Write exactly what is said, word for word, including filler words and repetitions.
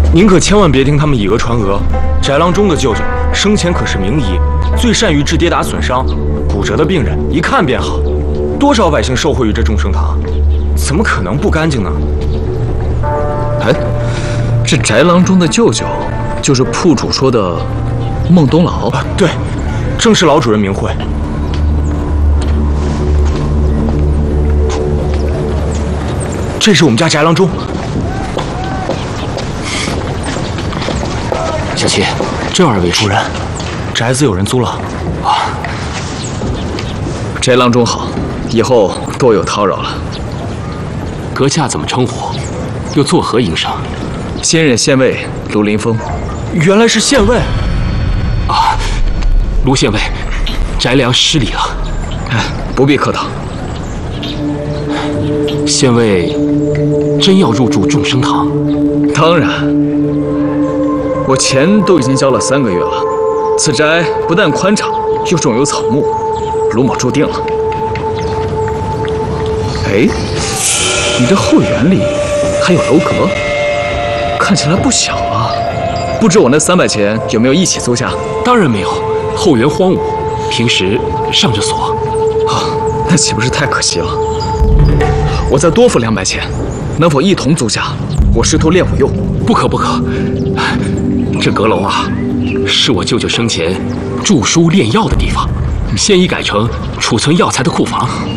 您可千万别听他们以讹传讹。翟郎中的舅舅生前可是名医，最善于治跌打损伤，骨折的病人一看便好。多少百姓受惠于这众生堂，怎么可能不干净呢？ 哎，这翟郎中的舅舅，就是铺主说的孟东老。 啊，对，正是老主人名讳。这是我们家翟郎中。 小七，这二位是主人，宅子有人租了。 啊， 翟郎中好，以后多有叨扰了。 阁下怎么称呼？又作何营生？ 先任县尉卢林峰。 原来是县尉。 啊，卢县尉，翟良失礼了。 哎，不必客套。 县尉真要入住众生堂？ 当然，我钱都已经交了三个月了。此宅不但宽敞，又种有草木，鲁某注定了。哎，你这后园里还有楼阁，看起来不小啊。不知我那三百钱有没有一起租下？ 当然没有，后园荒芜，平时上着锁。 啊，那岂不是太可惜了？我再多付两百钱，能否一同租下？我师徒练武用。 不可不可，这阁楼啊，是我舅舅生前著书炼药的地方，现已改成储存药材的库房。